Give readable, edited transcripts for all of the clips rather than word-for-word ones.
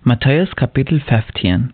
Matthäus Kapitel 15.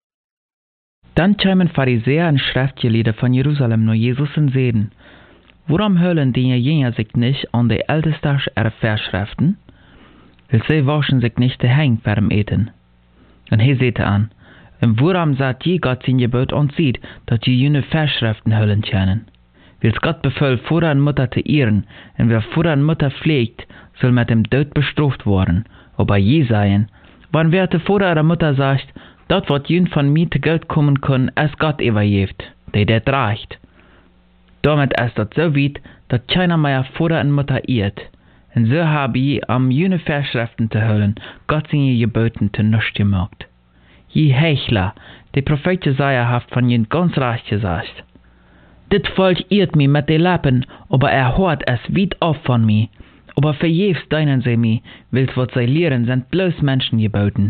Dann kämen Pharisäer und Schriftgelehrte von Jerusalem nach Jesus und sagten: Warum hören die Jünger sich nicht an die Ältesten ihrer Verschriften? Weil sie waschen sich nicht die Hände vor dem Eten. Und er sagte an: Und warum sagt je Gott sein Gebot und sieht, dass je jene Verschriften hören können? Weil Gott befiehlt, Vater und Mutter zu ehren, und wer Vater und Mutter pflegt, soll mit dem Tod bestraft werden. Aber je sagen, wann wer der Vater oder Mutter sagt, dat wat jün von mir zu Geld kommen kann, als Gott übergibt, der det reicht. Damit ist das so weit, dass keiner mehr Vater und Mutter ehrt. Und so habe ich am jene Verschriften zu hören, Gott seine Geboten zu nichts gemacht. Je Heuchler, der Prophet Jesaja hat von jün ganz recht gesagt: Dit Volk ehrt mich mit den Lippen, aber hört es weit auf von mir. Aber vergebens deinen sie mich, weil was sie lehren, sind bloß Menschengeboten.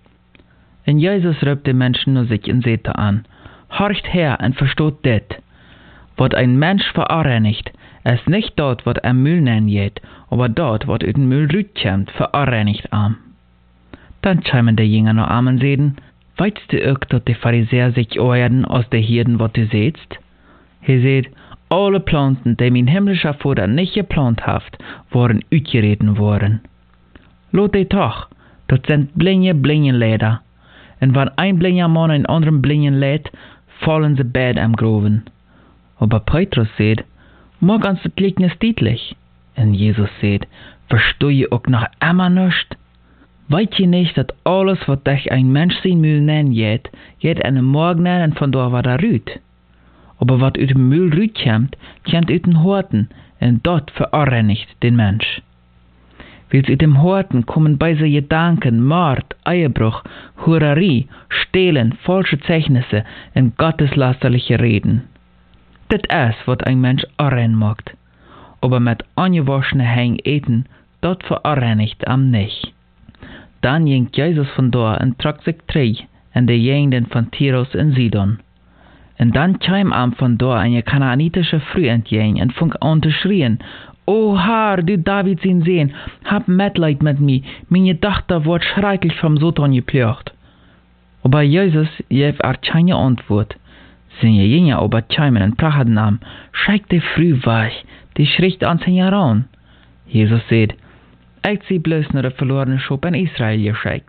Und Jesus rief die Menschen nur sich und sagte an: Horcht her und versteht dit. Was ein Mensch verreinigt, ist nicht dort, was Müll nennen geht, aber dort, was aus dem Müll rauskommt, verreinigt am. Dann kämen die Jünger noch an und sagten: Weißt du auch, dass die Pharisäer sich ohren aus der Hirden, was du siehst? Er sagt: Alle Planten, die mein himmlischer Vater nicht geplant hat, waren uitgereden worden. Lot die doch, das sind Blingenleder. Und wenn ein blinger Mann einen anderen blingen lädt, fallen sie beide am Groven. Aber Petrus sagt: Morgens das Gleichnis deutlich. Und Jesus sagt: Verstehe ich auch noch immer nicht? Weißt ihr nicht, dass alles, was dich ein Mensch sein Müll nennen geht in den Morgen nennen und von da war da rüt? Aber was aus dem Müll rauskommt, kommt aus den Horten, und dort verreinigt den Mensch. Weil aus dem Horten kommen beise Gedanken, Mord, Ehebruch, Hurerie, Stehlen, falsche Zeichnisse und gotteslästerliche Reden. Das ist, was ein Mensch arrein macht. Aber mit angewaschenen Hängen eten, dort verreinigt am nicht. Dann ging Jesus von da und trug sich drei in die Gegenden von Tyrus und Sidon. Und dann kam ihm von da eine kanaanitische Frau entgegen und fing an zu schreien: O Herr, du David sein Sohn, hab Mitleid mit mir, meine Tochter wird schrecklich vom Satan geplagt. Aber Jesus gab ihr keine Antwort. Seine Jünger aber kamen und brachten ihm: Schreck die Frau weg, die schreckt uns heran. Jesus sagt: Ich sie bloß nur der verlorene Schop in Israel geschickt.